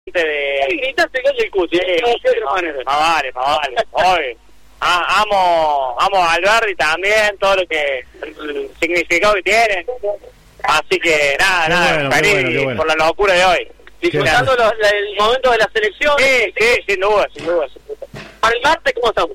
Gritaste que es el cuti, vale. Hoy amo al Bardi también, todo lo que el significado que tiene. Así que nada, feliz por la locura de hoy. Disfrutando el momento de la selección. Sí, sin duda. Para el martes, ¿cómo estamos?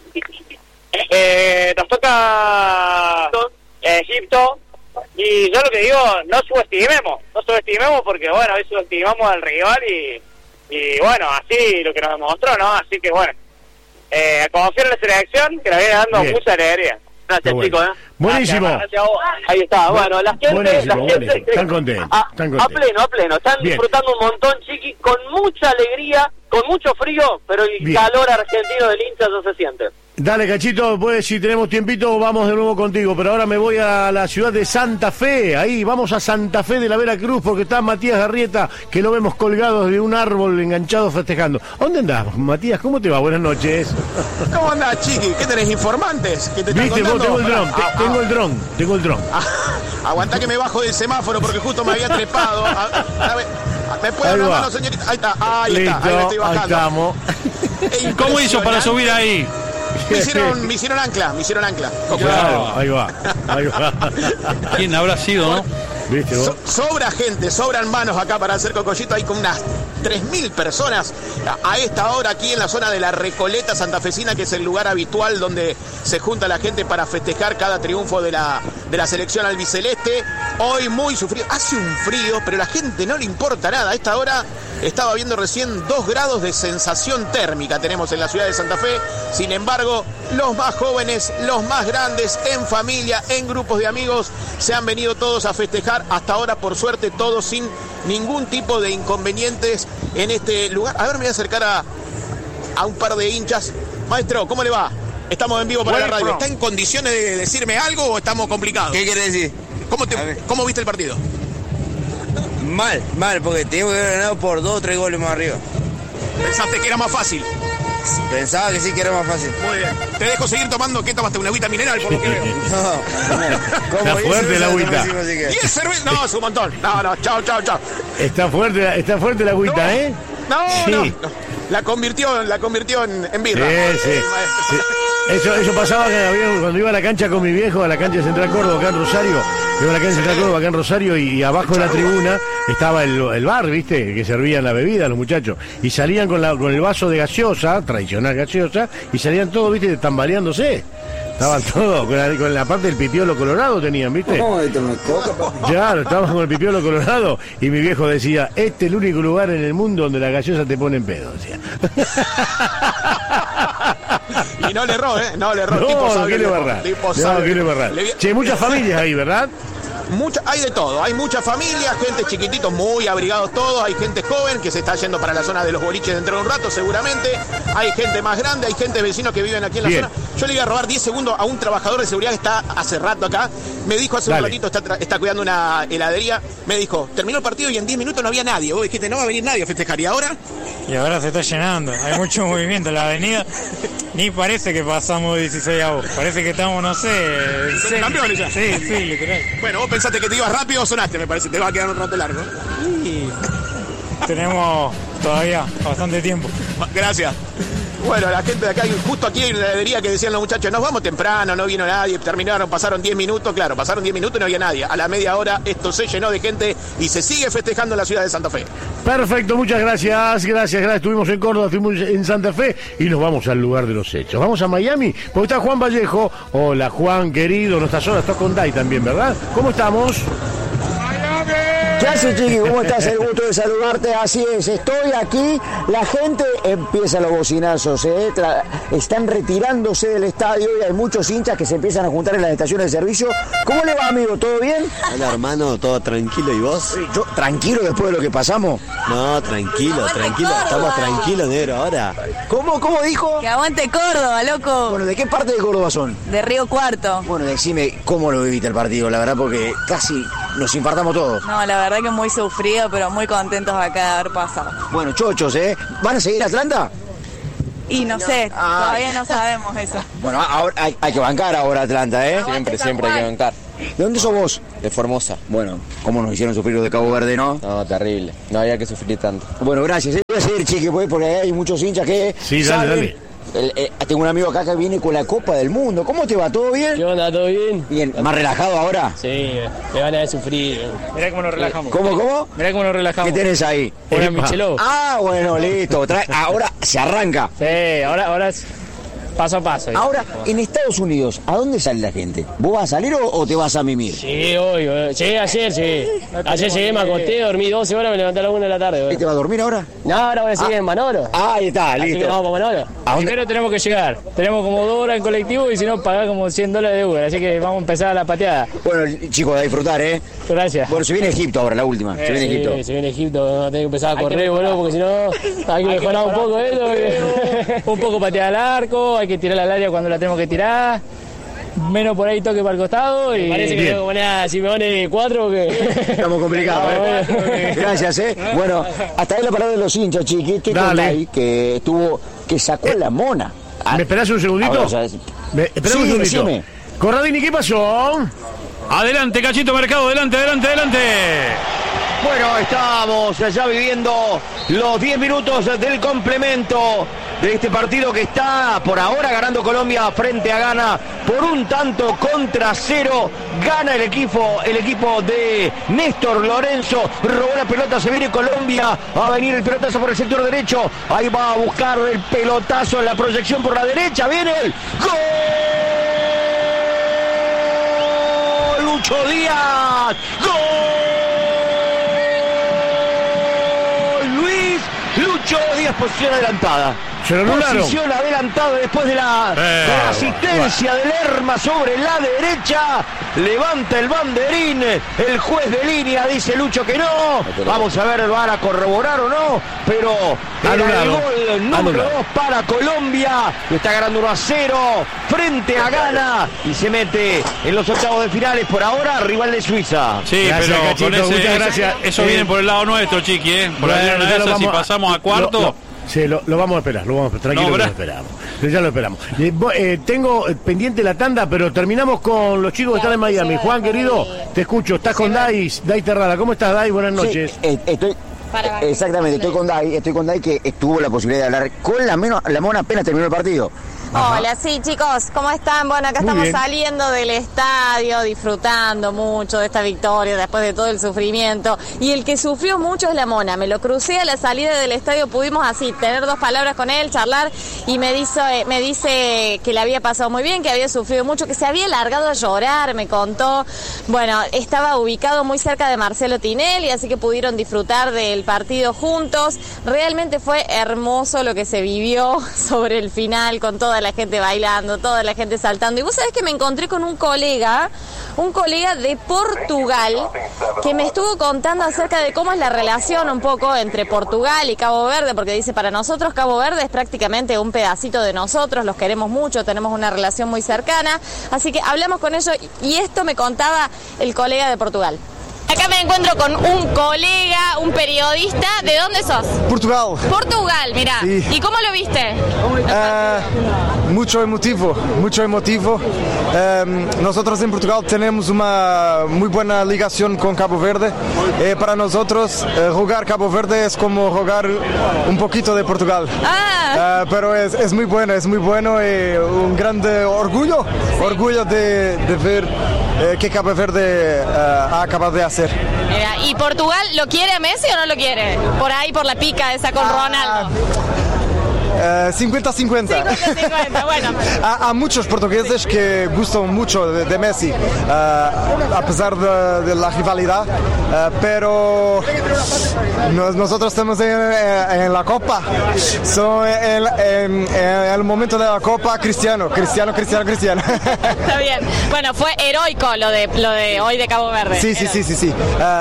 Nos toca Egipto. Y yo lo que digo, no subestimemos porque bueno, hoy subestimamos al rival y bueno, así lo que nos demostró, ¿no? Así que bueno, confiar en la selección, que nos viene dando Bien. mucha alegría. Gracias, chicos. Buenísimo. Gracias a vos. Ahí está, bueno, la gente Están contentos. a pleno. Están Bien. disfrutando un montón, chiqui, con mucha alegría, con mucho frío, pero el Bien. calor argentino del hincha ya se siente. Dale, Cachito, pues si tenemos tiempito vamos de nuevo contigo, pero ahora me voy a la ciudad de Santa Fe, ahí vamos a Santa Fe de la Veracruz porque está Matías Garrieta, que lo vemos colgado de un árbol enganchado festejando. ¿Dónde andás, Matías? ¿Cómo te va? Buenas noches. ¿Cómo andás, chiqui? ¿Qué tenés, informantes? ¿Qué te están Viste, vos, contando? tengo el dron. Aguantá que me bajo del semáforo porque justo me había trepado. ¿Me puede Ahí dar una va. mano, señorita? Ahí Listo, está, ahí me estoy bajando. ahí estamos. ¿Cómo hizo para subir ahí? Me hicieron ancla. Con Claro, ahí va. ¿Quién habrá sido, no? ¿Viste vos? Sobra gente, sobran manos acá para hacer cocollito. Hay con unas 3.000 personas a esta hora aquí en la zona de la Recoleta santafesina, que es el lugar habitual donde se junta la gente para festejar cada triunfo de la selección albiceleste. Hoy muy sufrido, hace un frío, pero a la gente no le importa nada. A esta hora estaba viendo recién 2 grados de sensación térmica tenemos en la ciudad de Santa Fe. Sin embargo, los más jóvenes, los más grandes, en familia, en grupos de amigos, se han venido todos a festejar. Hasta ahora, por suerte, todos sin ningún tipo de inconvenientes en este lugar. A ver, me voy a acercar a un par de hinchas. Maestro, ¿cómo le va? Estamos en vivo para la radio. ¿Está en condiciones de decirme algo o estamos complicados? ¿Qué quiere decir? ¿Cómo viste el partido? Mal, porque teníamos que haber ganado por 2 o 3 goles más arriba. ¿Pensaste que era más fácil? Pensaba que sí que era más fácil. Muy bien. Te dejo seguir tomando. ¿Qué tomaste? ¿Una agüita mineral, por lo que veo? Está fuerte la agüita. 10 cervezas. No, es un montón. No. Chao. Está fuerte la agüita, ¿eh? No. La convirtió en birra. Sí. Eso pasaba cuando iba a la cancha con mi viejo, a la cancha de Central Córdoba, acá en Rosario. Iba a la cancha de Central Córdoba, acá en Rosario, y abajo de la tribuna estaba el bar, ¿viste? Que servían la bebida los muchachos. Y salían con el vaso de gaseosa, tradicional gaseosa, y salían todos, ¿viste? Tambaleándose. Estaban todos con la parte del pipiolo colorado tenían, ¿viste? Claro, estaban con el pipiolo colorado. Y mi viejo decía, este es el único lugar en el mundo donde la gaseosa te pone en pedo, decía. Y no le erró, ¿eh? No le erró. No, ¿qué le va a errar? Che, muchas familias ahí, ¿verdad? Hay de todo, hay mucha familia, gente chiquititos, muy abrigados todos, hay gente joven que se está yendo para la zona de los boliches dentro de un rato seguramente, hay gente más grande, hay gente vecinos que viven aquí en la zona. Yo le iba a robar 10 segundos a un trabajador de seguridad que está hace rato acá, me dijo hace un ratito, está cuidando una heladería, me dijo, terminó el partido y en 10 minutos no había nadie, vos dijiste, no va a venir nadie a festejar, ¿y ahora? Y ahora se está llenando, hay mucho movimiento en la avenida, ni parece que pasamos 16 a vos, parece que estamos, no sé, campeones ya. Sí, literal. Bueno, vos pensaste que te ibas rápido o sonaste, me parece, te va a quedar un rato largo. Y tenemos todavía bastante tiempo. Gracias. Bueno, la gente de acá, justo aquí hay una heladería que decían los muchachos, nos vamos temprano, no vino nadie, pasaron 10 minutos, claro, pasaron 10 minutos y no había nadie. A la media hora esto se llenó de gente y se sigue festejando en la ciudad de Santa Fe. Perfecto, muchas gracias. Estuvimos en Córdoba, estuvimos en Santa Fe y nos vamos al lugar de los hechos. Vamos a Miami, porque está Juan Vallejo. Hola, Juan, querido, no estás sola, estás con Dai también, ¿verdad? ¿Cómo estamos? ¿Qué haces, Chiqui? ¿Cómo estás? El gusto de saludarte. Así es, estoy aquí. La gente empieza los bocinazos, están retirándose del estadio y hay muchos hinchas que se empiezan a juntar en las estaciones de servicio. ¿Cómo le va, amigo? ¿Todo bien? Hola, hermano, ¿todo tranquilo? ¿Y vos? Yo, ¿tranquilo después de lo que pasamos? No, tranquilo. Estamos tranquilos, negro, ahora. ¿Cómo dijo? Que aguante Córdoba, loco. Bueno, ¿de qué parte de Córdoba son? De Río Cuarto. Bueno, decime cómo lo viviste el partido, la verdad, porque casi nos infartamos todos. No, la verdad que muy sufrido, pero muy contentos acá de haber pasado. Bueno, chochos, ¿van a seguir a Atlanta? Y no sé, todavía no sabemos eso. Bueno, ahora hay que bancar ahora Atlanta, Siempre hay que bancar. ¿De dónde sos vos? De Formosa. Bueno, ¿cómo nos hicieron sufrir los de Cabo Verde, no? No, terrible. No había que sufrir tanto. Bueno, gracias. Voy a seguir, chiqui, pues, porque hay muchos hinchas que... Sí, dale. Tengo un amigo acá que viene con la Copa del Mundo. ¿Cómo te va? ¿Todo bien? ¿Qué onda? ¿Todo bien? Bien. ¿Más relajado ahora? Sí, me van a ver sufrir. Mirá cómo nos relajamos. ¿Cómo? Mirá cómo nos relajamos. ¿Qué tenés ahí? Una Michelot. Ah, bueno, listo. Ahora se arranca. Sí, ahora es paso a paso. Ahora, en Estados Unidos, ¿a dónde sale la gente? ¿Vos vas a salir o te vas a mimir? Sí, hoy. Llegué ayer, sí. Ayer llegué, me acosté, dormí 12 horas, me levanté a las 1 de la tarde. ¿Y te vas a dormir ahora? No, ahora voy a seguir en Manolo. Ahí está, listo. Así que vamos para Manolo. Primero tenemos que llegar. Tenemos como 2 horas en colectivo y si no, pagar como $100 de Uber. Así que vamos a empezar a la pateada. Bueno, chicos, a disfrutar, ¿eh? Gracias. Bueno, se viene Egipto ahora, la última. Se viene Egipto. Se viene Egipto. Vamos a tener que empezar a correr, boludo, porque si no, hay que mejorar un poco eso. Un poco patear al arco, hay que tirar al área cuando la tenemos que tirar. Menos por ahí toque para el costado y parece que tengo que poner a Simeone 4 porque... Estamos complicados, Gracias, Bueno, hasta ahí la parada de los hinchas, chiqui. Estoy con Dai, que sacó la mona. ¿Me esperás un segundito? Esperá un segundito. Decime. Corradini, ¿qué pasó? Adelante, Cachito Mercado, adelante. Bueno, estamos ya viviendo los 10 minutos del complemento de este partido que está por ahora ganando Colombia frente a Ghana por 1-0. Gana el equipo de Néstor Lorenzo. Robó la pelota, se viene Colombia. Va a venir el pelotazo por el sector derecho. Ahí va a buscar el pelotazo en la proyección por la derecha. Viene el gol. Lucho Díaz. ¡Gol! Lucho Díaz, posición adelantada. Se lo anularon. Posición adelantada después de la asistencia de Lerma sobre la derecha. Levanta el banderín. El juez de línea dice Lucho que no. Vamos a ver, van a corroborar o no. Pero era el gol número 2 para Colombia. Lo está ganando 1-0 frente a Ghana. Y se mete en los octavos de finales por ahora, rival de Suiza. Sí, gracias, pero Cachito, con muchas gracias. Eso viene por el lado nuestro, chiqui, Por si pasamos a cuarto. Sí, lo vamos a esperar, tranquilo, lo esperamos. Ya lo esperamos. Tengo pendiente la tanda, pero terminamos con los chicos que están en Miami. Juan, querido, te escucho, estás con Dai Terrada. ¿Cómo estás, Dai? Buenas noches. Sí, exactamente, estoy con Dai que tuvo la posibilidad de hablar con la mona apenas terminó el partido. Ajá. Hola, sí, chicos, ¿cómo están? Bueno, acá estamos saliendo del estadio, disfrutando mucho de esta victoria después de todo el sufrimiento. Y el que sufrió mucho es la mona. Me lo crucé a la salida del estadio, pudimos así tener 2 palabras con él, charlar, y me dice que le había pasado muy bien, que había sufrido mucho, que se había largado a llorar, me contó. Bueno, estaba ubicado muy cerca de Marcelo Tinelli, así que pudieron disfrutar del partido juntos. Realmente fue hermoso lo que se vivió sobre el final, con toda la gente bailando, toda la gente saltando. Y vos sabés que me encontré con un colega de Portugal que me estuvo contando acerca de cómo es la relación un poco entre Portugal y Cabo Verde, porque dice, para nosotros Cabo Verde es prácticamente un pedacito de nosotros, los queremos mucho, tenemos una relación muy cercana, así que hablamos con ellos y esto me contaba el colega de Portugal. Acá me encuentro con un colega, un periodista. ¿De dónde sos? Portugal. Portugal, mira. Sí. ¿Y cómo lo viste? Mucho emotivo. Nosotros en Portugal tenemos una muy buena ligación con Cabo Verde. Para nosotros, jugar Cabo Verde es como jugar un poquito de Portugal. Pero es muy bueno y un grande orgullo de ver que Cabo Verde ha acabado de hacer. Mira, ¿y Portugal lo quiere a Messi o no lo quiere? Por ahí, por la pica esa con Ronaldo. 50-50. Bueno. Hay muchos portugueses que gustan mucho de Messi, a pesar de la rivalidad, pero nosotros estamos en la Copa. En el momento de la Copa, Cristiano. Está bien. Bueno, fue heroico lo de hoy de Cabo Verde. Sí.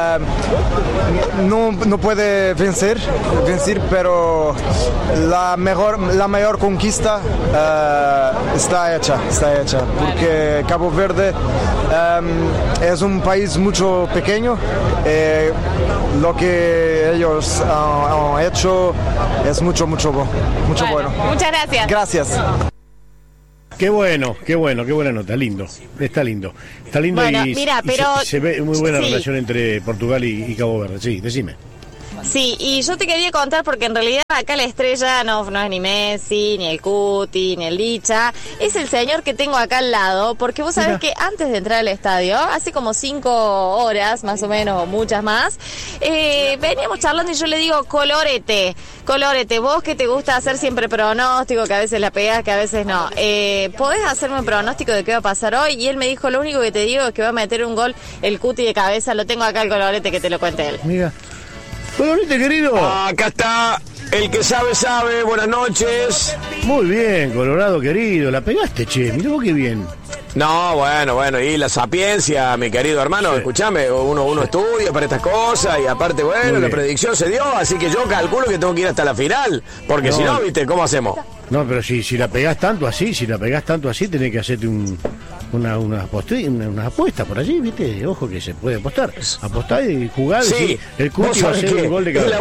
No puede vencer, pero la mayor conquista está hecha, porque Cabo Verde es un país mucho pequeño. Lo que ellos han hecho es mucho bueno. Muchas gracias. Gracias. Qué bueno, qué buena nota, lindo. Está lindo. Está lindo bueno, y, mira, y pero, se ve muy buena sí. relación entre Portugal y Cabo Verde. Sí, decime. Sí, y yo te quería contar porque en realidad acá la estrella no es ni Messi, ni el Cuti, ni el Licha, es el señor que tengo acá al lado, porque vos sabés que antes de entrar al estadio, hace como 5 horas más o menos, o muchas más, veníamos charlando y yo le digo, colorete, vos que te gusta hacer siempre pronóstico, que a veces la pegás, que a veces no, ¿podés hacerme un pronóstico de qué va a pasar hoy? Y él me dijo, lo único que te digo es que va a meter un gol el Cuti de cabeza, lo tengo acá el colorete, que te lo cuente él. Mira. Colorete, querido. Acá está, el que sabe, buenas noches. Muy bien, Colorado, querido, la pegaste, che, mirá vos qué bien. No, bueno, y la sapiencia, mi querido hermano, escúchame, uno estudia para estas cosas y aparte, bueno, la predicción se dio, así que yo calculo que tengo que ir hasta la final, porque si no, viste, ¿cómo hacemos? No, pero si la pegás tanto así, tenés que hacerte una apuesta por allí, ¿viste? Ojo que se puede apostar. Apostar y jugar. Sí, el Cuti va a hacer un gol de cabeza.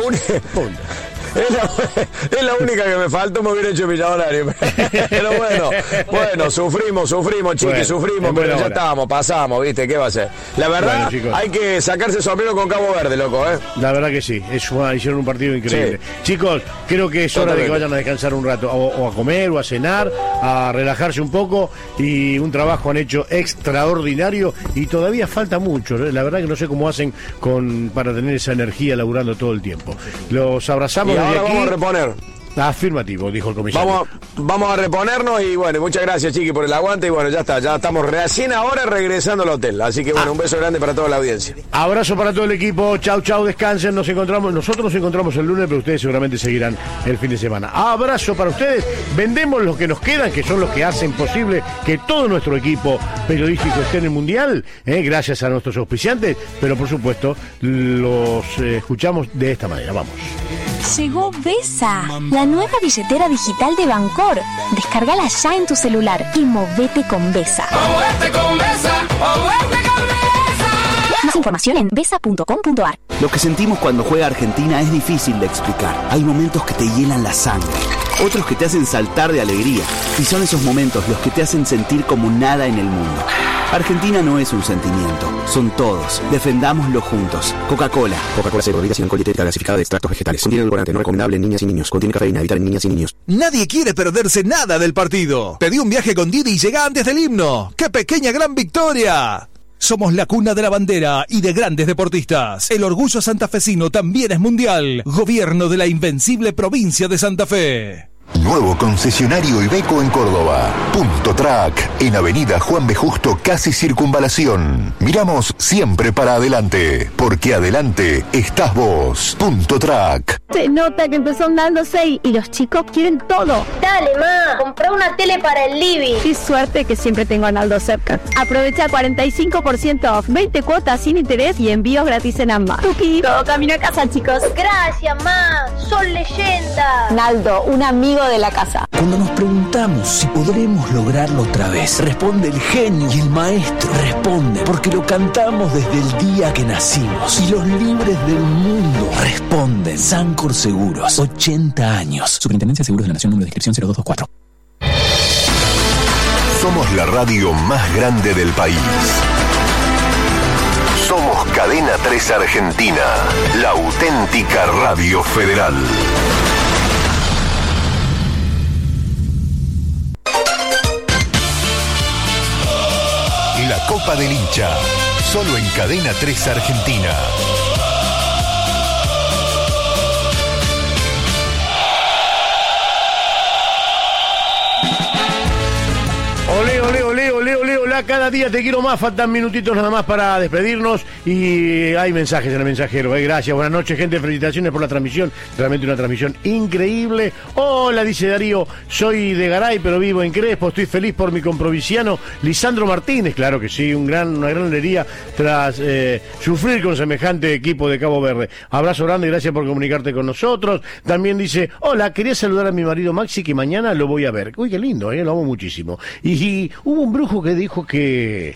Es la única que me faltó, me hubiera hecho millonario. Pero bueno, sufrimos, chiqui, bueno, sufrimos, pero ya estábamos, pasamos, ¿viste? ¿Qué va a ser? La verdad, hay que sacarse el sombrero con Cabo Verde, loco, ¿eh? La verdad que sí, hicieron un partido increíble. Sí. Chicos, creo que es hora de que vayan a descansar un rato, o a comer, o a cenar, a relajarse un poco, y un trabajo han hecho extraordinario, y todavía falta mucho, ¿eh? La verdad que no sé cómo hacen para tener esa energía laburando todo el tiempo. Los abrazamos. Ahora vamos a reponer. Afirmativo, dijo el comisario. Vamos a reponernos y bueno, muchas gracias, chiqui, por el aguante y bueno, ya estamos recién ahora regresando al hotel, así que bueno, un beso grande para toda la audiencia. Abrazo para todo el equipo, chau, descansen, nosotros nos encontramos el lunes, pero ustedes seguramente seguirán el fin de semana. Abrazo para ustedes, vendemos los que nos quedan, que son los que hacen posible que todo nuestro equipo periodístico esté en el Mundial, gracias a nuestros auspiciantes, pero por supuesto los escuchamos de esta manera, vamos. Llegó Vesa, la nueva billetera digital de Bancor. Descárgala ya en tu celular y movete con Vesa. ¡Movete con Vesa! ¡Movete con Vesa! Más información en vesa.com.ar. Lo que sentimos cuando juega Argentina es difícil de explicar. Hay momentos que te hielan la sangre, otros que te hacen saltar de alegría. Y son esos momentos los que te hacen sentir como nada en el mundo. Argentina no es un sentimiento, son todos. Defendámoslo juntos. Coca-Cola. Coca-Cola cero, bebidas sin alcohol, dietética gasificada de extractos vegetales. Contiene edulcorante, no recomendable en niñas y niños. Contiene cafeína, evitar en niñas y niños. Nadie quiere perderse nada del partido. Pedí un viaje con Didi y llega antes del himno. ¡Qué pequeña gran victoria! Somos la cuna de la bandera y de grandes deportistas. El orgullo santafesino también es mundial. Gobierno de la invencible provincia de Santa Fe. Nuevo concesionario Iveco en Córdoba. Punto Track, en Avenida Juan B. Justo, casi Circunvalación. Miramos siempre para adelante, porque adelante estás vos. Punto Track. Se nota que empezó andando 6 y los chicos quieren todo. Dale, ma, comprá una tele para el living. Qué suerte que siempre tengo a Naldo cerca. Aprovecha 45% off, 20 cuotas sin interés y envíos gratis en ambas. Tuki, todo camino a casa, chicos. Gracias, ma, son leyendas. Naldo, un amigo de la casa. Cuando nos preguntamos si podremos lograrlo otra vez, responde el genio y el maestro. Responde porque lo cantamos desde el día que nacimos. Y los libres del mundo responden. Sancor Seguros, 80 años. Superintendencia de Seguros de la Nación, número de inscripción 0224. Somos la radio más grande del país. Somos Cadena 3 Argentina, la auténtica radio federal. La Copa del Hincha, solo en Cadena 3 Argentina. Hola, cada día te quiero más, faltan minutitos nada más para despedirnos y hay mensajes en el mensajero, gracias, buenas noches gente, felicitaciones por la transmisión, realmente una transmisión increíble. Hola, dice Darío, soy de Garay pero vivo en Crespo, estoy feliz por mi comprovinciano Lisandro Martínez, claro que sí, una gran alegría tras sufrir con semejante equipo de Cabo Verde. Abrazo grande, gracias por comunicarte con nosotros. También dice, hola, quería saludar a mi marido Maxi que mañana lo voy a ver. Uy, qué lindo, lo amo muchísimo. Y hubo un brujo que dijo que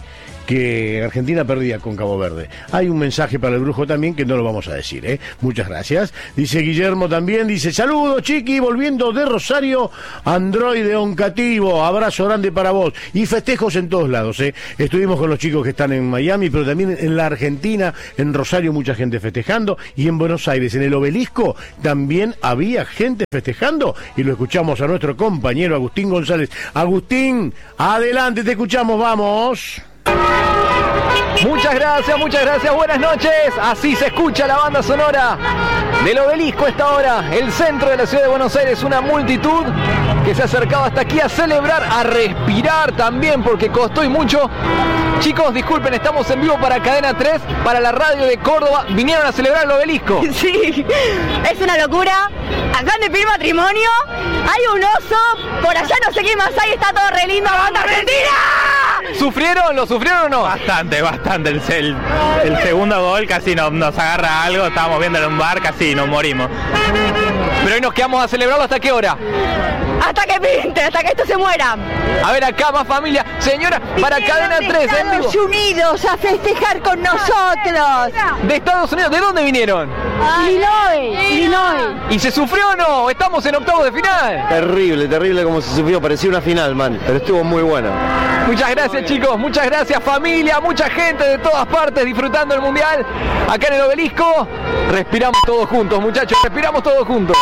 que Argentina perdía con Cabo Verde. Hay un mensaje para el Brujo también que no lo vamos a decir, ¿eh? Muchas gracias. Dice Guillermo también, dice, saludos Chiqui, volviendo de Rosario, Androide Oncativo, abrazo grande para vos. Y festejos en todos lados, ¿eh? Estuvimos con los chicos que están en Miami, pero también en la Argentina, en Rosario mucha gente festejando, y en Buenos Aires, en el Obelisco, también había gente festejando, y lo escuchamos a nuestro compañero Agustín González. Agustín, adelante, te escuchamos, vamos. Muchas gracias, buenas noches. Así se escucha la banda sonora del Obelisco a esta hora, el centro de la ciudad de Buenos Aires, una multitud que se ha acercado hasta aquí a celebrar, a respirar también, porque costó y mucho. Chicos, disculpen, estamos en vivo para Cadena 3, para la radio de Córdoba. ¿Vinieron a celebrar el Obelisco? Sí, es una locura. Acaban de pedir matrimonio, hay un oso, por allá no sé qué más hay, está todo re lindo. ¡Banda Argentina! ¿Sufrieron? ¿Lo sufrieron o no? Bastante. El segundo gol casi nos agarra algo, estábamos viendo en un bar, casi nos morimos. Pero hoy nos quedamos a celebrarlo, ¿hasta qué hora? Hasta que pinte, hasta que esto se muera. A ver acá, más familia. Señora, para Cadena 3, en vivo. Estados Unidos a festejar con nosotros. ¿De Estados Unidos? ¿De dónde vinieron? Illinois. ¿Y se sufrió o no? Estamos en octavos de final. Terrible como se sufrió, parecía una final, man, pero estuvo muy buena. Muchas gracias, chicos, muchas gracias, familia, mucha gente de todas partes disfrutando el Mundial. Acá en el Obelisco, respiramos todos juntos, muchachos, respiramos todos juntos.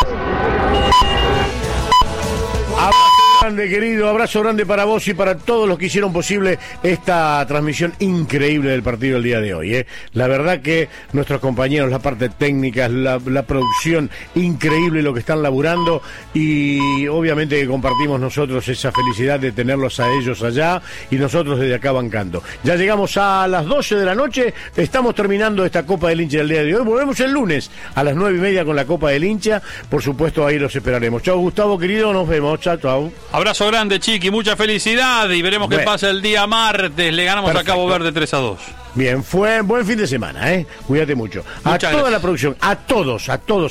Abrazo grande, querido, abrazo grande para vos y para todos los que hicieron posible esta transmisión increíble del partido del día de hoy, ¿eh? La verdad que nuestros compañeros, la parte técnica, la producción, increíble lo que están laburando, y obviamente que compartimos nosotros esa felicidad de tenerlos a ellos allá y nosotros desde acá bancando. Ya llegamos a las 12 de la noche, estamos terminando esta Copa del Hincha del día de hoy. Volvemos el lunes a las 9:30 con la Copa del Hincha, por supuesto ahí los esperaremos. Chao Gustavo, querido, nos vemos, chao. Abrazo grande, Chiqui, mucha felicidad y veremos qué pasa el día martes. Le ganamos a Cabo Verde 3-2. Bien, fue buen fin de semana, cuídate mucho. A toda la producción, a todos,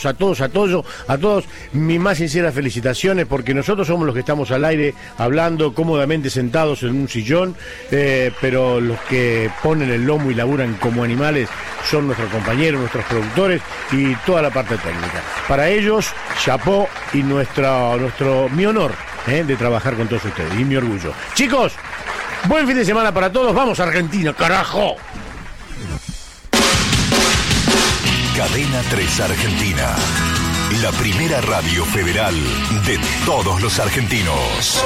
mis más sinceras felicitaciones, porque nosotros somos los que estamos al aire hablando cómodamente sentados en un sillón, pero los que ponen el lomo y laburan como animales son nuestros compañeros, nuestros productores y toda la parte técnica. Para ellos, chapó, y mi honor de trabajar con todos ustedes y mi orgullo. Chicos, buen fin de semana para todos. Vamos a Argentina, carajo. Cadena 3 Argentina, la primera radio federal de todos los argentinos.